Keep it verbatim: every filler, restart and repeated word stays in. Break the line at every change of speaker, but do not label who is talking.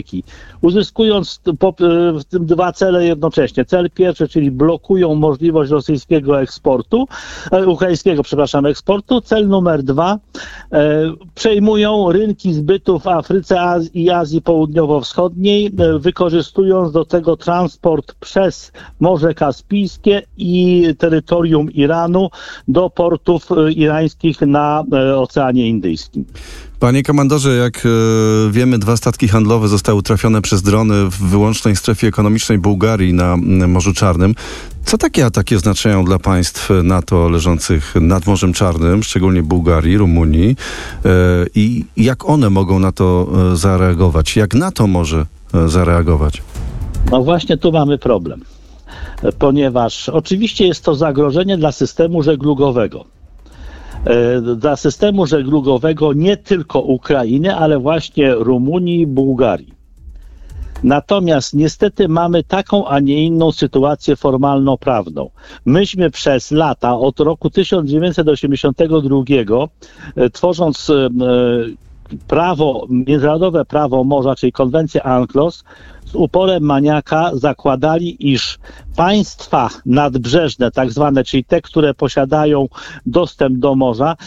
Afryki, uzyskując po, w tym dwa cele jednocześnie. Cel pierwszy, czyli blokują możliwość rosyjskiego eksportu, ukraińskiego, przepraszam, eksportu. Cel numer dwa, e, przejmują rynki zbytu w Afryce Az- i Azji Południowo-Wschodniej, e, wykorzystując do tego transport przez Morze Kaspijskie i terytorium Iranu do portów e, irańskich na e, Oceanie Indyjskim.
Panie komandorze, jak e, wiemy, dwa statki handlowe zostały trafione przez drony w wyłącznej strefie ekonomicznej Bułgarii na m, Morzu Czarnym. Co takie ataki oznaczają dla państw NATO leżących nad Morzem Czarnym, szczególnie Bułgarii, Rumunii, e, i jak one mogą na to e, zareagować? Jak NATO może e, zareagować?
No właśnie tu mamy problem, ponieważ oczywiście jest to zagrożenie dla systemu żeglugowego. Dla systemu żeglugowego nie tylko Ukrainy, ale właśnie Rumunii i Bułgarii. Natomiast niestety mamy taką, a nie inną sytuację formalno-prawną. Myśmy przez lata, od roku tysiąc dziewięćset osiemdziesiątego drugiego, tworząc prawo, międzynarodowe prawo morza, czyli konwencję UNCLOS, z uporem maniaka zakładali, iż państwa nadbrzeżne, tak zwane, czyli te, które posiadają dostęp do morza,